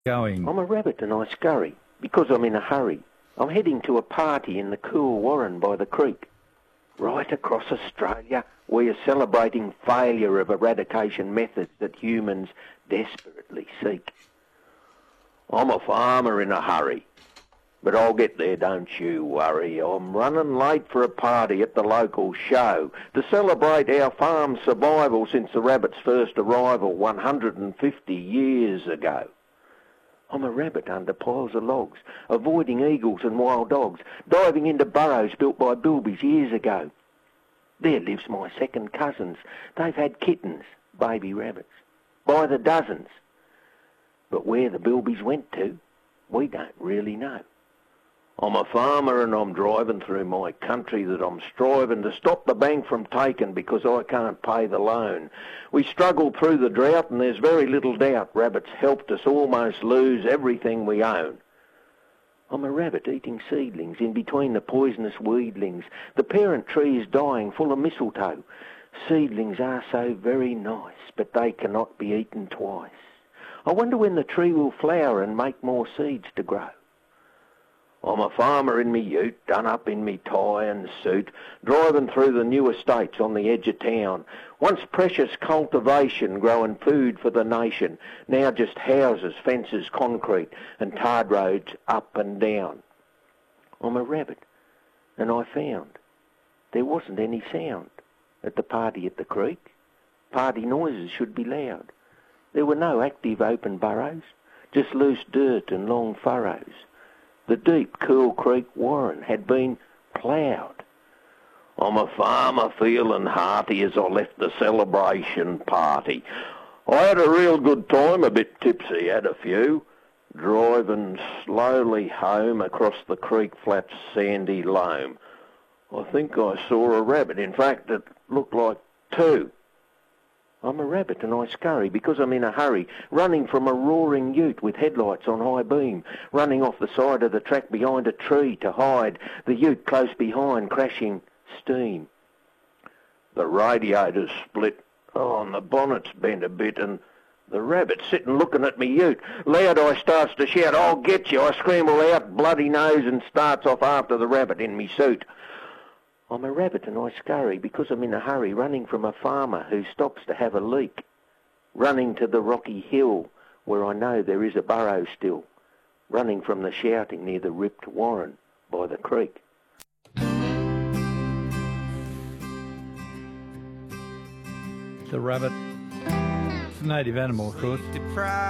Going. I'm a rabbit and I scurry because I'm in a hurry. I'm heading to a party in the cool warren by the creek. Right across Australia, we are celebrating failure of eradication methods that humans desperately seek. I'm a farmer in a hurry, but I'll get there, don't you worry. I'm running late for a party at the local show to celebrate our farm's survival since the rabbit's first arrival 150 years ago. I'm a rabbit under piles of logs, avoiding eagles and wild dogs, diving into burrows built by bilbies years ago. There lives my second cousins. They've had kittens, baby rabbits, by the dozens. But where the bilbies went to, we don't really know. I'm a farmer and I'm driving through my country that I'm striving to stop the bank from taking because I can't pay the loan. We struggled through the drought and there's very little doubt rabbits helped us almost lose everything we own. I'm a rabbit eating seedlings in between the poisonous weedlings. The parent tree is dying full of mistletoe. Seedlings are so very nice, but they cannot be eaten twice. I wonder when the tree will flower and make more seeds to grow. I'm a farmer in me ute, done up in me tie and suit, driving through the new estates on the edge of town. Once precious cultivation growing food for the nation, now just houses, fences, concrete and tarred roads up and down. I'm a rabbit, and I found there wasn't any sound at the party at the creek. Party noises should be loud. There were no active open burrows, just loose dirt and long furrows. The deep, cool creek warren had been ploughed. I'm a farmer feeling hearty as I left the celebration party. I had a real good time, a bit tipsy, had a few, driving slowly home across the creek flat's sandy loam. I think I saw a rabbit. In fact, it looked like two. I'm a rabbit and I scurry because I'm in a hurry, running from a roaring ute with headlights on high beam, running off the side of the track behind a tree to hide, the ute close behind crashing steam. The radiator's split, and the bonnet's bent a bit, and the rabbit's sitting looking at me ute. Loud I starts to shout, "I'll get you." I scramble out, bloody nose, and starts off after the rabbit in me suit. I'm a rabbit and I scurry because I'm in a hurry, running from a farmer who stops to have a leak, running to the rocky hill where I know there is a burrow still, running from the shouting near the ripped warren by the creek. The rabbit. It's a native animal, of course.